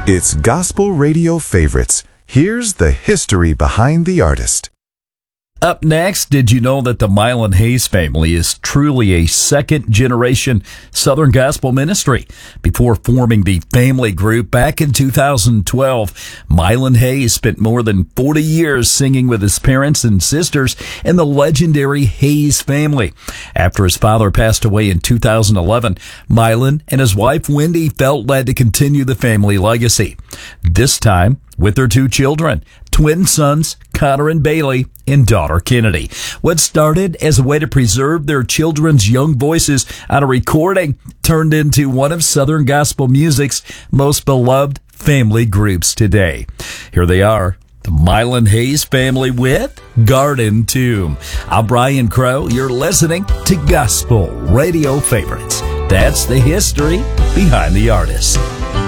It's Gospel Radio Favorites. Here's the history behind the artist. Up next, did you know that the Mylon Hayes family is truly a second-generation Southern gospel ministry? Before forming the family group back in 2012, Mylon Hayes spent more than 40 years singing with his parents and sisters in the legendary Hayes family. After his father passed away in 2011, Mylon and his wife Wendy felt led to continue the family legacy. This time, with their two children, twin sons, Connor and Bailey, and daughter Kennedy. What started as a way to preserve their children's young voices on a recording turned into one of Southern gospel music's most beloved family groups today. Here they are, the Mylon Hayes family with Garden Tomb. I'm Brian Crow. You're listening to Gospel Radio Favorites. That's the history behind the artist.